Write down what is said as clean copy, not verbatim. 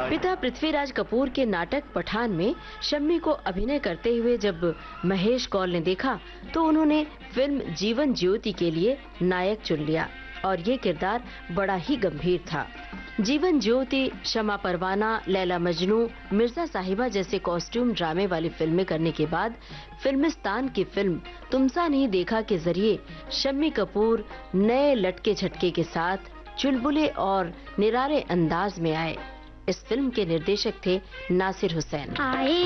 पिता पृथ्वीराज कपूर के नाटक पठान में शम्मी को अभिनय करते हुए जब महेश कौल ने देखा तो उन्होंने फिल्म जीवन ज्योति के लिए नायक चुन लिया और ये किरदार बड़ा ही गंभीर था। जीवन ज्योति, शमा परवाना, लैला मजनू, मिर्जा साहिबा जैसे कॉस्ट्यूम ड्रामे वाली फिल्में करने के बाद फिल्मिस्तान की फिल्म तुमसा नहीं देखा के जरिए शम्मी कपूर नए लटके झटके के साथ चुलबुले और निराले अंदाज में आए। इस फिल्म के निर्देशक थे नासिर हुसैन।